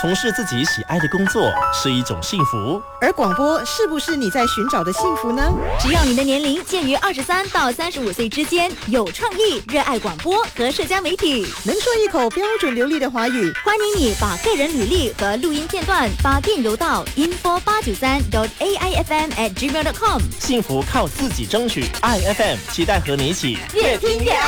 从事自己喜爱的工作是一种幸福。 而广播是不是你在寻找的幸福呢？ 只要你的年龄介于23到35岁之间，有创意，热爱广播和社交媒体， 能说一口标准流利的华语， 欢迎你把个人履历和录音片段发电邮到 info893.aifm@gmail.com。 幸福靠自己争取，爱 FM 期待和你一起越听越爱。